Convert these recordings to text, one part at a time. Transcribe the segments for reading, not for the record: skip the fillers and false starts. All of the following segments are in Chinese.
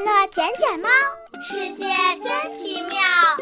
乐捡捡猫，世界真奇妙。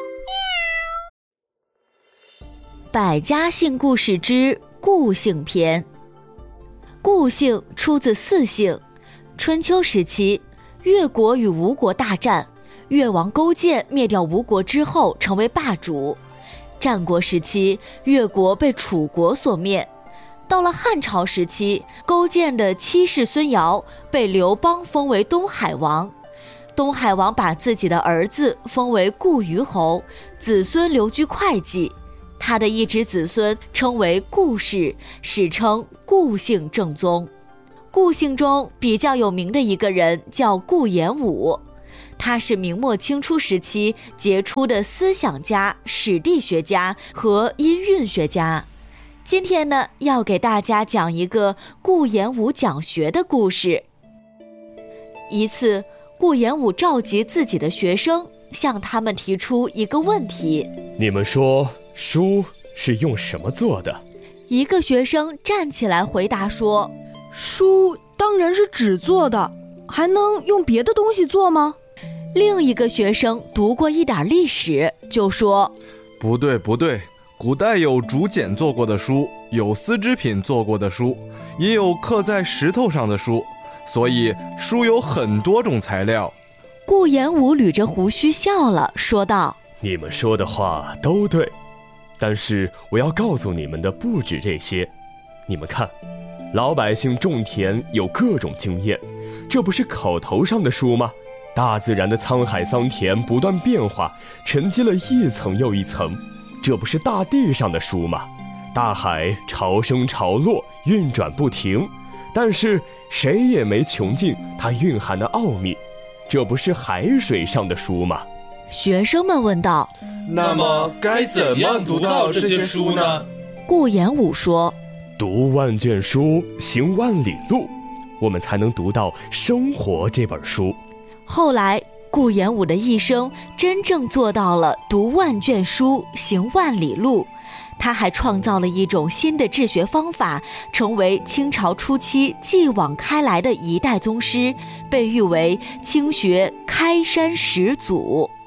百家姓故事之顾姓篇。顾姓出自四姓。春秋时期，越国与吴国大战，越王勾践灭掉吴国之后成为霸主。战国时期，越国被楚国所灭。到了汉朝时期，勾践的妻室孙瑶被刘邦封为东海王。东海王把自己的儿子封为顾虞侯，子孙留居会稽。他的一支子孙称为顾氏，史称顾姓正宗。顾姓中比较有名的一个人叫顾炎武，他是明末清初时期杰出的思想家、史地学家和音韵学家。今天呢，要给大家讲一个顾炎武讲学的故事。一次，顾炎武召集自己的学生，向他们提出一个问题： 你们说书是用什么做的？ 一个学生站起来回答说： 书当然是纸做的，还能用别的东西做吗？ 另一个学生读过一点历史，就说： 不对，古代有竹简做过的书，有丝织品做过的书，也有刻在石头上的书，所以书有很多种材料。 顾炎武捋着胡须笑了，说道： 你们说的话都对，但是我要告诉你们的不止这些。你们看，老百姓种田有各种经验，这不是口头上的书吗？大自然的沧海桑田不断变化，沉积了一层又一层，这不是大地上的书吗？大海潮升潮落，运转不停，但是谁也没穷尽它蕴含的奥秘，这不是海水上的书吗？ 学生们问道： 那么该怎么读到这些书呢？ 顾炎武说： 读万卷书，行万里路，我们才能读到生活这本书。 后来顾炎武的一生真正做到了读万卷书，行万里路。他还创造了一种新的治学方法，成为清朝初期继往开来的一代宗师，被誉为清学开山始祖。